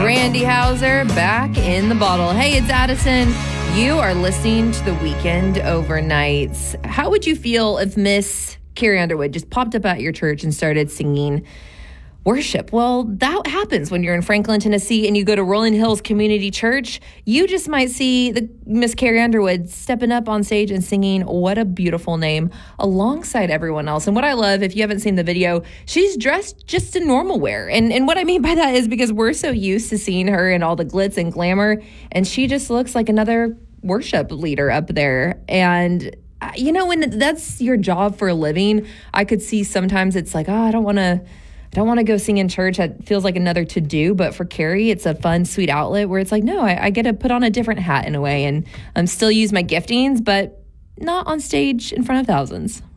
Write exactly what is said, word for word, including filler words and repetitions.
Randy Houser back in the bottle. Hey, it's Addison. You are listening to The Weekend Overnights. How would you feel if Miss Carrie Underwood just popped up at your church and started singing worship? Well, that happens when you're in Franklin, Tennessee, and you go to Rolling Hills Community Church. You just might see the Miss Carrie Underwood stepping up on stage and singing "What a Beautiful Name" alongside everyone else. And what I love, if you haven't seen the video, she's dressed just in normal wear. And and what I mean by that is because we're so used to seeing her in all the glitz and glamour, and she just looks like another worship leader up there. And you know, when that's your job for a living, I could see sometimes it's like, oh, I don't want to. I don't want to go sing in church. That feels like another to-do. But for Carrie, it's a fun, sweet outlet where it's like, no, I, I get to put on a different hat in a way and um, still use my giftings, but not on stage in front of thousands.